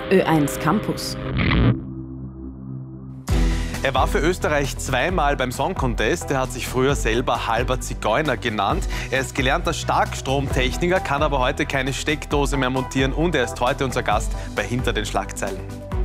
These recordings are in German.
Ö1 Campus. Er war für Österreich zweimal beim Song Contest. Er hat sich früher selber halber Zigeuner genannt. Er ist gelernter Starkstromtechniker, kann aber heute keine Steckdose mehr montieren und er ist heute unser Gast bei Hinter den Schlagzeilen.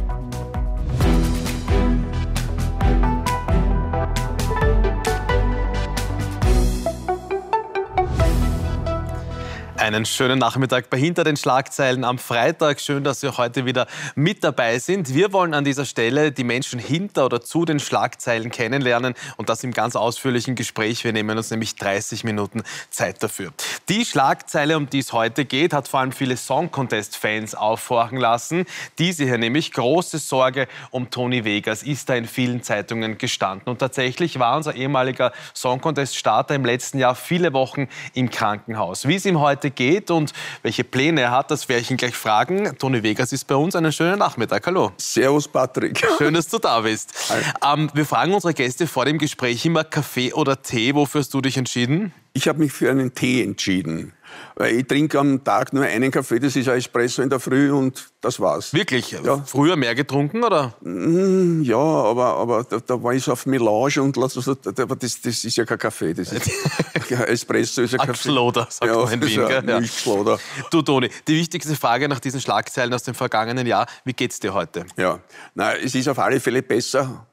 Einen schönen Nachmittag bei Hinter den Schlagzeilen am Freitag. Schön, dass Sie auch heute wieder mit dabei sind. Wir wollen an dieser Stelle die Menschen hinter oder zu den Schlagzeilen kennenlernen und das im ganz ausführlichen Gespräch. Wir nehmen uns nämlich 30 Minuten Zeit dafür. Die Schlagzeile, um die es heute geht, hat vor allem viele Song-Contest-Fans aufhorchen lassen. Diese hier nämlich: große Sorge um Toni Vegas ist da in vielen Zeitungen gestanden. Und tatsächlich war unser ehemaliger Song-Contest-Starter im letzten Jahr viele Wochen im Krankenhaus. Wie es ihm heute geht und welche Pläne er hat, das werde ich ihn gleich fragen. Toni Vegas ist bei uns. Einen schönen Nachmittag. Hallo. Servus, Patrick. Schön, dass du da bist. Wir fragen unsere Gäste vor dem Gespräch immer Kaffee oder Tee. Wofür hast du dich entschieden? Ich habe mich für einen Tee entschieden. Weil ich trinke am Tag nur einen Kaffee, das ist ein Espresso in der Früh und das war's. Wirklich? Ja. Früher mehr getrunken, oder? Ja, aber da war ich so auf Melange und das ist ja kein Kaffee. Das ist, Espresso ist ja Kaffee. Axloder, sagt man in Wien. Ja, Milchschloder. Du, Toni, die wichtigste Frage nach diesen Schlagzeilen aus dem vergangenen Jahr: Wie geht's dir heute? Ja, es ist auf alle Fälle besser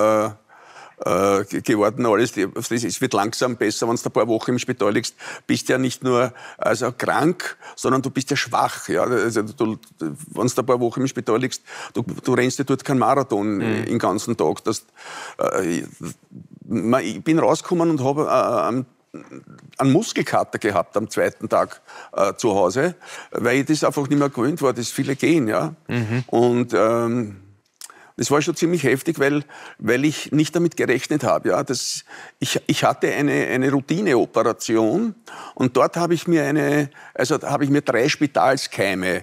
geworden alles. Es wird langsam besser, wenn du ein paar Wochen im Spital liegst. Bist ja nicht nur krank, sondern du bist ja schwach. Ja? Also wenn du ein paar Wochen im Spital liegst, du rennst ja dort keinen Marathon den ganzen Tag. Ich bin rausgekommen und habe einen Muskelkater gehabt am zweiten Tag zu Hause, weil ich das einfach nicht mehr gewöhnt war, dass viele gehen. Ja? Und das war schon ziemlich heftig, weil ich nicht damit gerechnet habe. Ja, ich hatte eine Routineoperation und dort habe ich mir 3 Spitalskeime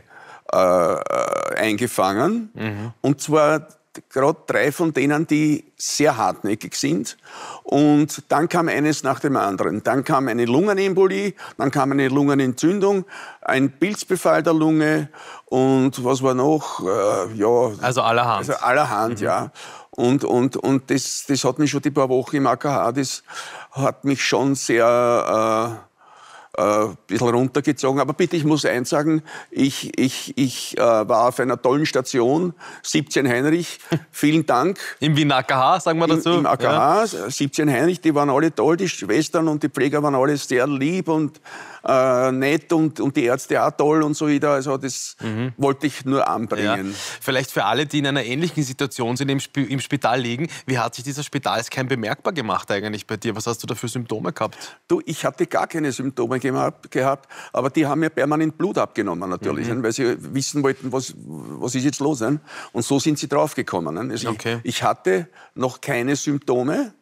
eingefangen. Und zwar gerade 3 von denen, die sehr hartnäckig sind. Und dann kam eines nach dem anderen. Dann kam eine Lungenembolie, dann kam eine Lungenentzündung, ein Pilzbefall der Lunge und was war noch? Also allerhand. Also allerhand, ja. Und das hat mich schon die paar Wochen im AKH, das hat mich schon sehr ein bisschen runtergezogen. Aber bitte, ich muss eins sagen, ich war auf einer tollen Station, 17 Heinrich, vielen Dank. Im Wiener AKH, sagen wir dazu? Im AKH, ja. 17 Heinrich, die waren alle toll, die Schwestern und die Pfleger waren alle sehr lieb und nett und die Ärzte auch toll und so wieder. Also das wollte ich nur anbringen. Ja. Vielleicht für alle, die in einer ähnlichen Situation sind, im Spital liegen, wie hat sich dieser Spitalskeim bemerkbar gemacht eigentlich bei dir? Was hast du da für Symptome gehabt? Du, ich hatte gar keine Symptome gehabt, aber die haben mir permanent Blut abgenommen natürlich, weil sie wissen wollten, was ist jetzt los. Und so sind sie draufgekommen. Also okay. Ich hatte noch keine Symptome.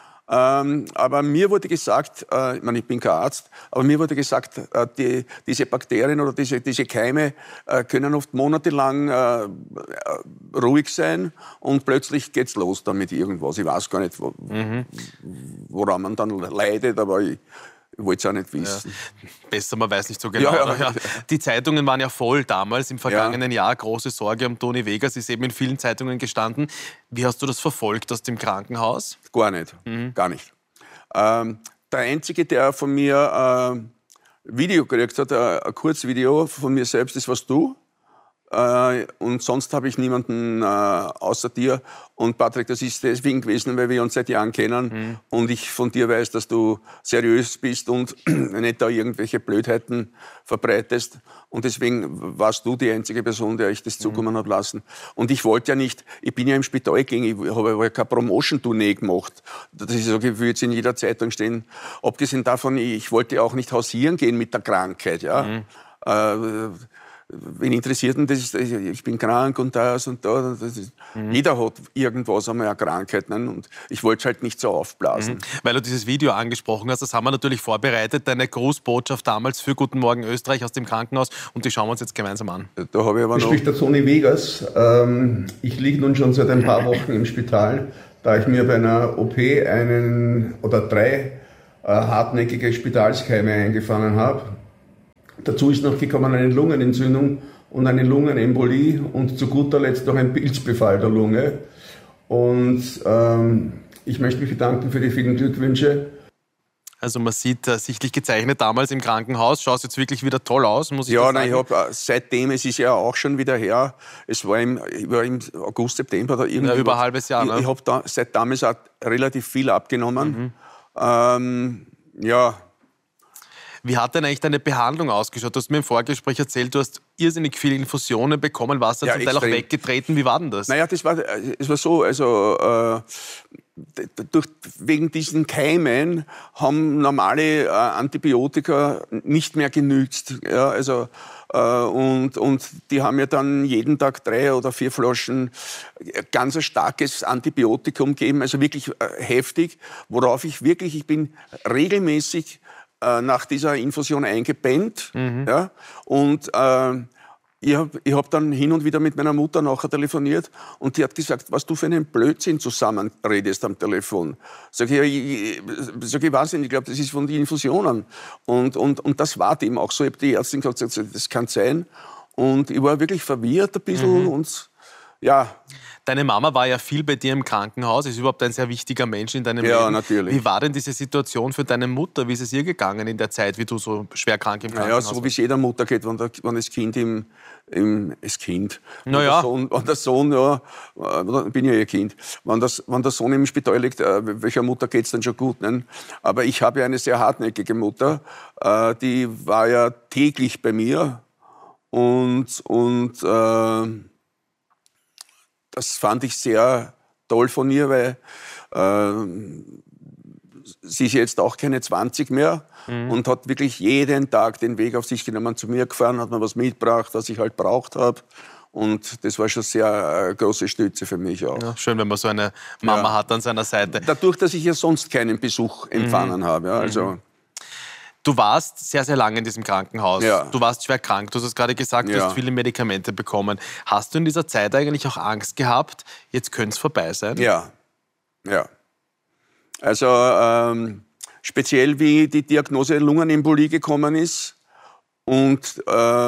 Aber mir wurde gesagt, ich bin kein Arzt, aber mir wurde gesagt, diese Bakterien oder diese Keime können oft monatelang ruhig sein und plötzlich geht's los damit irgendwas. Ich weiß gar nicht, woran man dann leidet, aber ich wollte es auch nicht wissen. Ja. Besser, man weiß nicht so genau. Ja. Die Zeitungen waren ja voll damals, im vergangenen Jahr. Große Sorge um Toni Vegas ist eben in vielen Zeitungen gestanden. Wie hast du das verfolgt aus dem Krankenhaus? Gar nicht, gar nicht. Der Einzige, der von mir Video gekriegt hat, ein Kurzvideo von mir selbst, das warst du. Und sonst habe ich niemanden außer dir. Und Patrick, das ist deswegen gewesen, weil wir uns seit Jahren kennen und ich von dir weiß, dass du seriös bist und nicht da irgendwelche Blödheiten verbreitest. Und deswegen warst du die einzige Person, der ich das zukommen hat lassen. Und ich wollte ja nicht, ich bin ja im Spital gegangen, ich habe ja keine Promotion-Tournee gemacht. Das ist so, wie jetzt in jeder Zeitung stehen. Abgesehen davon, ich wollte auch nicht hausieren gehen mit der Krankheit. Ja. Wen interessiert denn das? Ich bin krank und das und da. Jeder hat irgendwas einmal eine Krankheit. Ne? Und ich wollte es halt nicht so aufblasen. Weil du dieses Video angesprochen hast, das haben wir natürlich vorbereitet. Deine Grußbotschaft damals für Guten Morgen Österreich aus dem Krankenhaus. Und die schauen wir uns jetzt gemeinsam an. Da habe ich aber noch... Spricht der Toni Vegas. Ich liege nun schon seit ein paar Wochen im Spital, da ich mir bei einer OP 3 hartnäckige Spitalskeime eingefangen habe. Dazu ist noch gekommen eine Lungenentzündung und eine Lungenembolie und zu guter Letzt noch ein Pilzbefall der Lunge. Und ich möchte mich bedanken für die vielen Glückwünsche. Also man sieht sichtlich gezeichnet damals im Krankenhaus. Schaust jetzt wirklich wieder toll aus, muss ich Ja, sagen. nein, ich habe seitdem, es ist ja auch schon wieder her, es war im August, September oder irgendwie. Ja, über ein halbes Jahr, ne? Ich habe da seit damals auch relativ viel abgenommen. Ja. Wie hat denn eigentlich deine Behandlung ausgeschaut? Du hast mir im Vorgespräch erzählt, du hast irrsinnig viele Infusionen bekommen, warst dann zum Teil auch weggetreten. Wie war denn das? Naja, es war so, also wegen diesen Keimen haben normale Antibiotika nicht mehr genützt. Ja, also, und die haben mir dann jeden Tag 3 oder 4 Flaschen ganz ein starkes Antibiotikum gegeben, also wirklich heftig, worauf ich bin regelmäßig nach dieser Infusion eingepennt. Ja, und ich hab dann hin und wieder mit meiner Mutter nachher telefoniert und die hat gesagt, was du für einen Blödsinn zusammenredest am Telefon. Sag ich, ich weiß nicht, ich glaube, das ist von den Infusionen. Und das war dem auch so. Ich habe die Ärztin gesagt, das kann sein. Und ich war wirklich verwirrt ein bisschen und ja. Deine Mama war ja viel bei dir im Krankenhaus, ist überhaupt ein sehr wichtiger Mensch in deinem Leben. Ja, natürlich. Wie war denn diese Situation für deine Mutter? Wie ist es ihr gegangen in der Zeit, wie du so schwer krank im Krankenhaus warst? Ja, so wie es jeder Mutter geht, wenn das Kind wenn der Sohn, ja, bin ja ihr Kind, wenn der Sohn im Spital liegt, welcher Mutter geht es dann schon gut? Ne? Aber ich habe ja eine sehr hartnäckige Mutter, die war ja täglich bei mir und das fand ich sehr toll von ihr, weil sie ist jetzt auch keine 20 mehr und hat wirklich jeden Tag den Weg auf sich genommen, zu mir gefahren, hat mir was mitgebracht, was ich halt braucht habe. Und das war schon sehr große Stütze für mich auch. Ja, schön, wenn man so eine Mama hat an seiner Seite. Dadurch, dass ich ja sonst keinen Besuch empfangen habe. Ja, also Du warst sehr, sehr lange in diesem Krankenhaus. Ja. Du warst schwer krank. Du hast es gerade gesagt, du hast viele Medikamente bekommen. Hast du in dieser Zeit eigentlich auch Angst gehabt, jetzt könnte es vorbei sein? Ja. Also speziell wie die Diagnose Lungenembolie gekommen ist. Und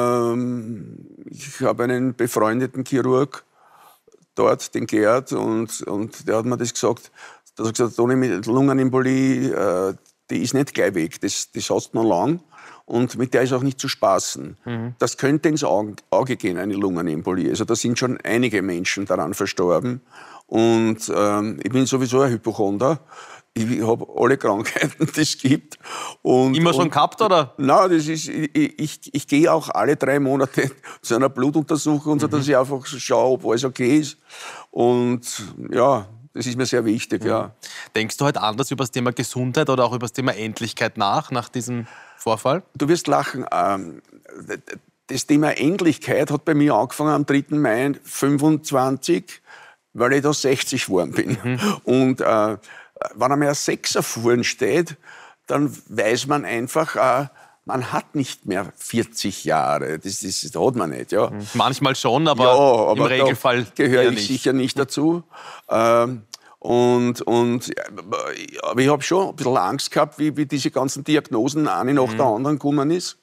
ich habe einen befreundeten Chirurg dort, den Gerd, und der hat mir das gesagt. Der hat gesagt, Toni, mit Lungenembolie, die ist nicht gleich weg, das hast du noch lang und mit der ist auch nicht zu spaßen. Das könnte ins Auge gehen, eine Lungenembolie. Also da sind schon einige Menschen daran verstorben. Und ich bin sowieso ein Hypochonder. Ich habe alle Krankheiten, die es gibt. Immer schon gehabt, oder? Nein, ich gehe auch alle 3 Monate zu einer Blutuntersuchung, so dass ich einfach schaue, ob alles okay ist. Und ja, das ist mir sehr wichtig, ja. Denkst du heute anders über das Thema Gesundheit oder auch über das Thema Endlichkeit nach diesem Vorfall? Du wirst lachen. Das Thema Endlichkeit hat bei mir angefangen am 3. Mai 25, weil ich da 60 geworden bin. Und wenn einmal ein 6er vorn steht, dann weiß man einfach, man hat nicht mehr 40 Jahre. Das hat man nicht. Ja. Manchmal schon, aber im Regelfall gehöre ich sicher nicht dazu. Aber ich habe schon ein bisschen Angst gehabt, wie diese ganzen Diagnosen eine nach der anderen gekommen ist.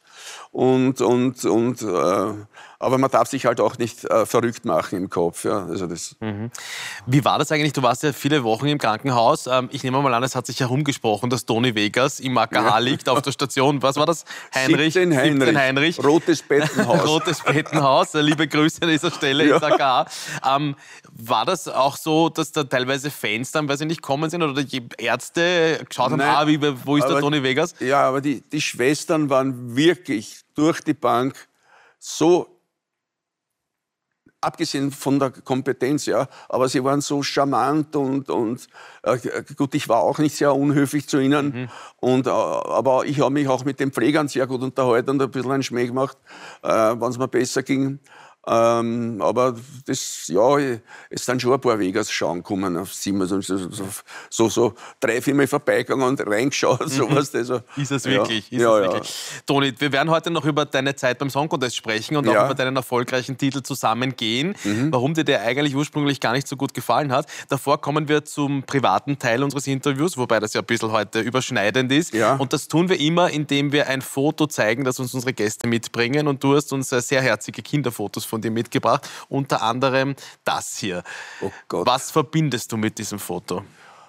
Aber man darf sich halt auch nicht verrückt machen im Kopf. Ja. Also das. Wie war das eigentlich? Du warst ja viele Wochen im Krankenhaus. Ich nehme mal an, es hat sich herumgesprochen, dass Toni Vegas im AKH liegt auf der Station. Was war das? 17 Heinrich. Rotes Bettenhaus. Rotes Bettenhaus. Liebe Grüße an dieser Stelle ins AKH. War das auch so, dass da teilweise Fans dann, weiß ich nicht, kommen sind oder die Ärzte geschaut haben, wo ist der Toni Vegas? Ja, aber die Schwestern waren wirklich durch die Bank so, abgesehen von der Kompetenz, ja, aber sie waren so charmant und gut, ich war auch nicht sehr unhöflich zu ihnen, aber ich habe mich auch mit den Pflegern sehr gut unterhalten und ein bisschen einen Schmäh gemacht, wenn es mir besser ging. Aber das, ja, es sind schon ein paar Vegas schauen gekommen. Sind wir so 3-4 Mal vorbeigegangen und reingeschaut. Sowas. Also, Ist es wirklich? Ja. Wirklich? Toni, wir werden heute noch über deine Zeit beim Song Contest sprechen und auch über deinen erfolgreichen Titel Zusammengehen. Warum dir der eigentlich ursprünglich gar nicht so gut gefallen hat. Davor kommen wir zum privaten Teil unseres Interviews, wobei das ja ein bisschen heute überschneidend ist. Ja. Und das tun wir immer, indem wir ein Foto zeigen, das uns unsere Gäste mitbringen. Und du hast uns sehr herzige Kinderfotos von dir mitgebracht, unter anderem das hier. Oh Gott. Was verbindest du mit diesem Foto?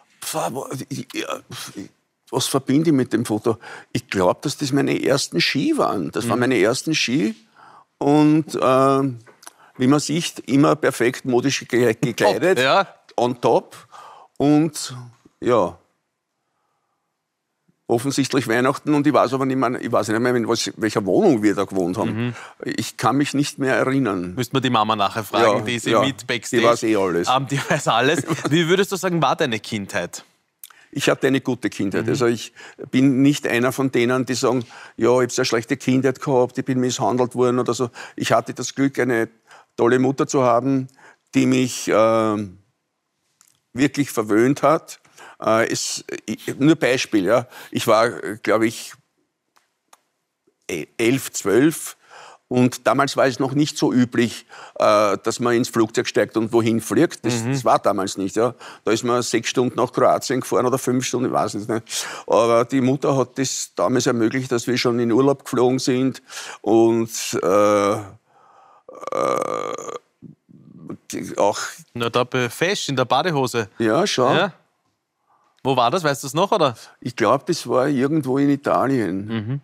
Was verbinde ich mit dem Foto? Ich glaube, dass das meine ersten Ski waren. Das waren meine ersten Ski. Und wie man sieht, immer perfekt modisch gekleidet. Top, ja. On top. Und ja, offensichtlich Weihnachten. Und ich weiß aber nicht mehr, in welcher Wohnung wir da gewohnt haben. Ich kann mich nicht mehr erinnern. Müssten wir die Mama nachher fragen, die ist mit Backstage. Die weiß alles. Die weiß alles. Wie würdest du sagen, war deine Kindheit? Ich hatte eine gute Kindheit. Also ich bin nicht einer von denen, die sagen, ja, ich habe eine schlechte Kindheit gehabt, ich bin misshandelt worden oder so. Ich hatte das Glück, eine tolle Mutter zu haben, die mich wirklich verwöhnt hat. Nur Beispiel, ja. Ich war, glaube ich, 11, 12 und damals war es noch nicht so üblich, dass man ins Flugzeug steigt und wohin fliegt. Das war damals nicht. Ja. Da ist man 6 Stunden nach Kroatien gefahren oder 5 Stunden, ich weiß es nicht. Aber die Mutter hat das damals ermöglicht, dass wir schon in Urlaub geflogen sind und auch... Na, da fesch in der Badehose. Ja, schon. Ja. Wo war das? Weißt du es noch, oder? Ich glaube, das war irgendwo in Italien.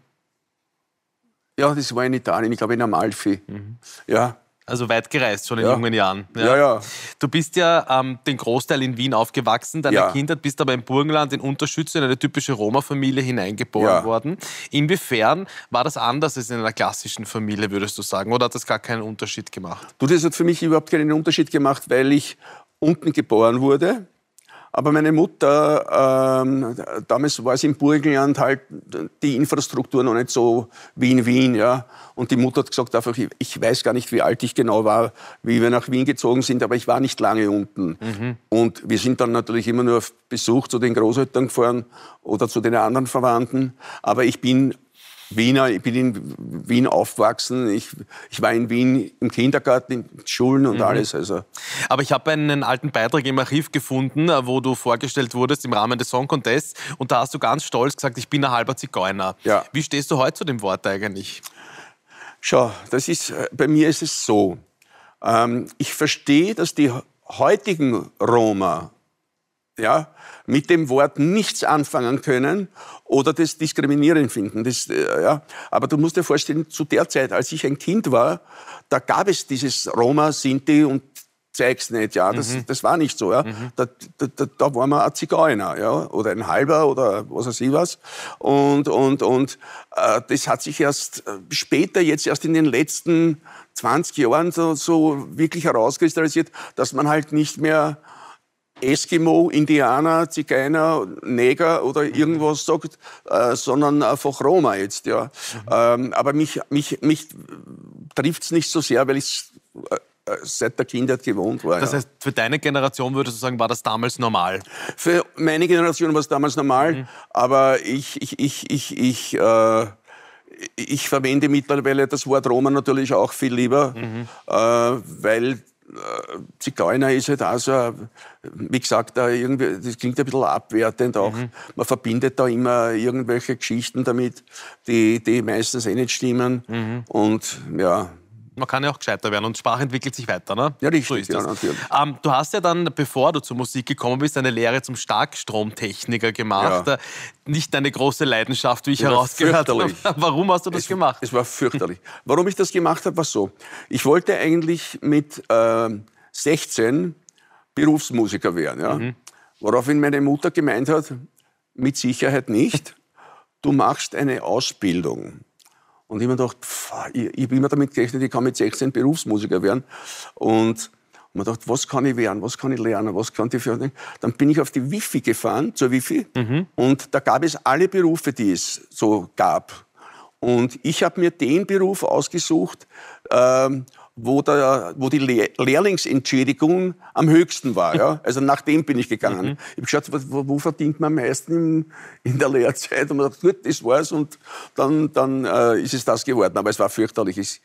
Ja, das war in Italien, ich glaube in Amalfi. Ja. Also weit gereist, schon in jungen Jahren. Ja. Du bist ja den Großteil in Wien aufgewachsen, deiner Kindheit, bist aber im Burgenland in Unterschütze in eine typische Roma-Familie hineingeboren worden. Inwiefern war das anders als in einer klassischen Familie, würdest du sagen? Oder hat das gar keinen Unterschied gemacht? Du, das hat für mich überhaupt keinen Unterschied gemacht, weil ich unten geboren wurde. Aber meine Mutter, damals war es im Burgenland halt die Infrastruktur noch nicht so wie in Wien. Ja. Und die Mutter hat gesagt, einfach, ich weiß gar nicht, wie alt ich genau war, wie wir nach Wien gezogen sind, aber ich war nicht lange unten. Und wir sind dann natürlich immer nur auf Besuch zu den Großeltern gefahren oder zu den anderen Verwandten. Aber ich bin Wiener, ich bin in Wien aufgewachsen. Ich war in Wien im Kindergarten, in Schulen und alles. Also. Aber ich habe einen alten Beitrag im Archiv gefunden, wo du vorgestellt wurdest im Rahmen des Song Contests. Und da hast du ganz stolz gesagt, ich bin ein halber Zigeuner. Ja. Wie stehst du heute zu dem Wort eigentlich? Schau, bei mir ist es so. Ich verstehe, dass die heutigen Roma mit dem Wort nichts anfangen können oder das diskriminierend finden. Aber du musst dir vorstellen, zu der Zeit, als ich ein Kind war, da gab es dieses Roma, Sinti und zeig's nicht. Ja, das war nicht so. Ja. Da war man ein Zigeuner, ja, oder ein Halber oder was weiß ich was. Und das hat sich erst später, jetzt erst in den letzten 20 Jahren so wirklich herauskristallisiert, dass man halt nicht mehr Eskimo, Indianer, Zigeuner, Neger oder irgendwas sagt, sondern einfach Roma jetzt. Ja. Aber mich trifft es nicht so sehr, weil ich seit der Kindheit gewohnt war. Das heißt, für deine Generation würdest du sagen, war das damals normal? Für meine Generation war es damals normal, aber ich verwende mittlerweile das Wort Roma natürlich auch viel lieber, weil Zigeuner ist halt auch so, wie gesagt, irgendwie, das klingt ein bisschen abwertend auch. Man verbindet da immer irgendwelche Geschichten damit, die meistens nicht stimmen. Und ja. Man kann ja auch gescheiter werden und Sprache entwickelt sich weiter, ne? Ja, richtig, so ist ja, das. natürlich. Du hast ja dann, bevor du zur Musik gekommen bist, eine Lehre zum Starkstromtechniker gemacht. Ja. Nicht deine große Leidenschaft, wie ich herausgehört habe. Warum hast du das gemacht? Es war fürchterlich. Warum ich das gemacht habe, war so. Ich wollte eigentlich mit 16 Berufsmusiker werden. Ja? Woraufhin meine Mutter gemeint hat, mit Sicherheit nicht. Du machst eine Ausbildung. Und ich habe mir gedacht, ich habe immer damit gerechnet, ich kann mit 16 Berufsmusiker werden. Und man dachte, was kann ich werden, was kann ich lernen, was kann ich für... Dann bin ich auf die Wifi gefahren, zur Wifi. Und da gab es alle Berufe, die es so gab. Und ich habe mir den Beruf ausgesucht, wo die Lehrlingsentschädigung am höchsten war. Ja? Also nach dem bin ich gegangen. Ich habe geschaut, wo verdient man am meisten in der Lehrzeit? Und man hat gesagt, gut, das war's. Und dann ist es das geworden. Aber es war fürchterlich.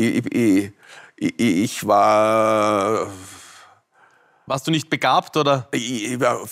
Ich war... Warst du nicht begabt, oder? Ich war...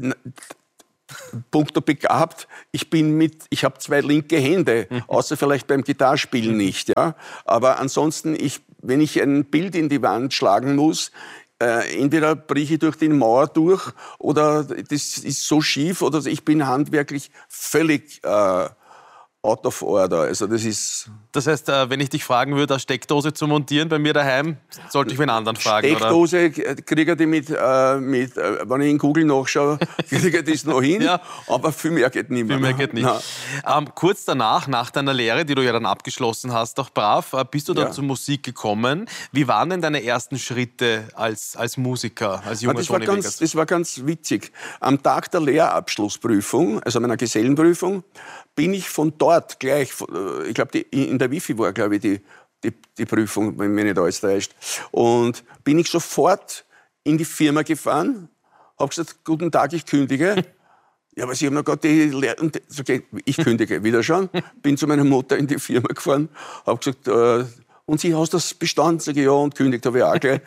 Punkto begabt, ich habe 2 linke Hände, außer vielleicht beim Gitarrespielen nicht. Ja? Aber ansonsten, wenn ich ein Bild in die Wand schlagen muss, entweder brich ich durch die Mauer durch oder das ist so schief oder ich bin handwerklich völlig out of order. Also das ist... Das heißt, wenn ich dich fragen würde, eine Steckdose zu montieren bei mir daheim, sollte ich einen anderen fragen, Steckdose kriege ich die wenn ich in Google nachschaue, kriege ich das noch hin, Ja. aber viel mehr geht nicht mehr. Viel mehr geht nicht. Kurz danach, nach deiner Lehre, die du ja dann abgeschlossen hast, doch brav, bist du dann zur Musik gekommen. Wie waren denn deine ersten Schritte als Musiker, als junger Johnny Vegas? Das war ganz witzig. Am Tag der Lehrabschlussprüfung, also meiner Gesellenprüfung, bin ich von dort gleich, ich glaube, in der Wifi war, glaube ich, die Prüfung, wenn mich nicht alles täuscht. Und bin ich sofort in die Firma gefahren, habe gesagt, guten Tag, ich kündige. Ja, aber Sie haben noch gerade die Lehre... Okay, ich kündige wieder schon. Bin zu meiner Mutter in die Firma gefahren, habe gesagt, und Sie hast das bestanden? Sag ich, ja, und kündigt habe ich auch gleich.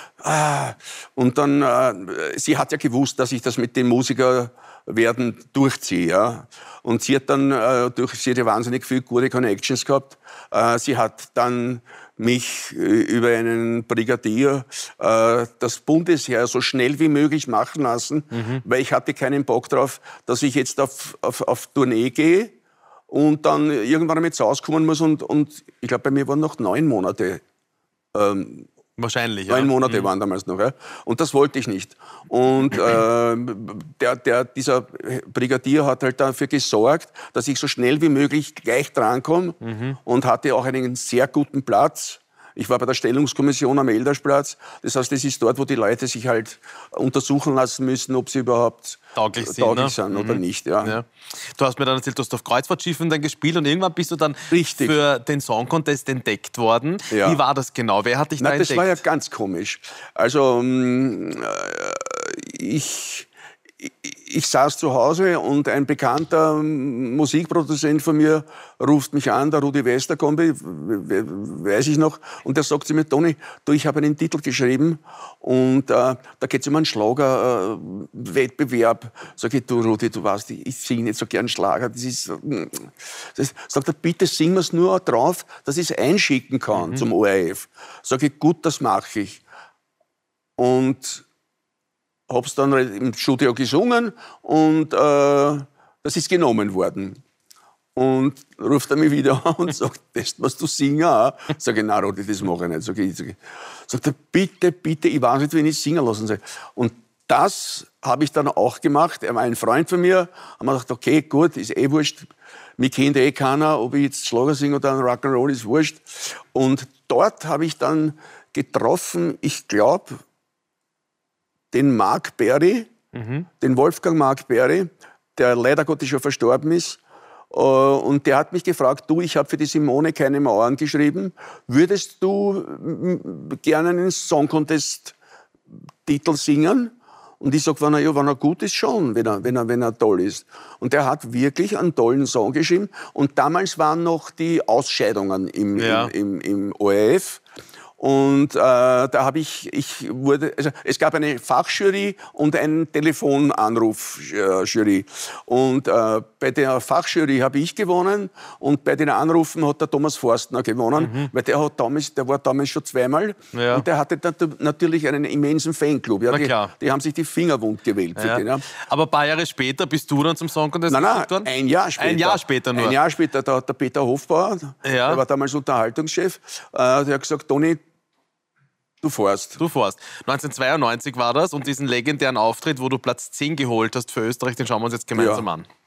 Und dann, sie hat ja gewusst, dass ich das mit dem Musiker werden durchziehe. Ja. Und sie hat dann sie hat ja wahnsinnig viele gute Connections gehabt. Sie hat dann mich über einen Brigadier das Bundesheer so schnell wie möglich machen lassen, weil ich hatte keinen Bock drauf, dass ich jetzt auf Tournee gehe und dann irgendwann damit rauskommen muss. Und ich glaube, bei mir waren noch 9 Monate. Wahrscheinlich, ja. 9 Monate waren damals noch. Ja. Und das wollte ich nicht. Und dieser Brigadier hat halt dafür gesorgt, dass ich so schnell wie möglich gleich drankomme und hatte auch einen sehr guten Platz. Ich war bei der Stellungskommission am Eldersplatz. Das heißt, das ist dort, wo die Leute sich halt untersuchen lassen müssen, ob sie überhaupt tauglich sind oder nicht. Ja. Ja. Du hast mir dann erzählt, du hast auf Kreuzfahrtschiffen dann gespielt und irgendwann bist du dann für den Song Contest entdeckt worden. Ja. Wie war das genau? Wer hat dich da entdeckt? Das war ja ganz komisch. Also ich saß zu Hause und ein bekannter Musikproduzent von mir ruft mich an, der Rudi Westerkombi, weiß ich noch, und der sagt zu mir, Toni, du, ich habe einen Titel geschrieben und da geht es um einen Schlagerwettbewerb. Sag ich, du Rudi, du weißt, ich singe nicht so gern Schlager. Sagt er, bitte sing mir's nur drauf, dass ich es einschicken kann zum ORF. Sag ich, gut, das mache ich. Und hab's dann im Studio gesungen und das ist genommen worden. Und ruft er mich wieder an und sagt, das, was du singen auch? Sag ich, nein, Rudi, das mache ich nicht. Sagt er, bitte, bitte, ich weiß nicht, wen ich singen lassen soll. Und das habe ich dann auch gemacht. Er war ein Freund von mir. Haben wir gedacht, okay, gut, ist eh wurscht. Mich kennt eh keiner, ob ich jetzt Schlager singe oder Rock'n'Roll, ist wurscht. Und dort habe ich dann getroffen, ich glaube, den Mark Berry, den Wolfgang Mark Berry, der leider Gottes schon verstorben ist. Und der hat mich gefragt, du, ich habe für die Simone keine Mauern geschrieben, würdest du gerne einen Song Contest Titel singen? Und ich sage, wenn er gut ist, schon, wenn er toll ist. Und der hat wirklich einen tollen Song geschrieben. Und damals waren noch die Ausscheidungen im ORF. Und da habe es gab eine Fachjury und eine Telefonanrufjury. Und bei der Fachjury habe ich gewonnen und bei den Anrufen hat der Thomas Forstner gewonnen, weil der war damals schon zweimal und der hatte natürlich einen immensen Fanclub. Ja, die haben sich die Finger wund gewählt. Für den, ja. Aber ein paar Jahre später bist du dann zum Song Contest geschickt worden? Ein Jahr später. Ein Jahr später nur? Ein Jahr später, der Peter Hofbauer, der war damals Unterhaltungschef, der hat gesagt, Toni, du fährst. 1992 war das und diesen legendären Auftritt, wo du Platz 10 geholt hast für Österreich, den schauen wir uns jetzt gemeinsam an.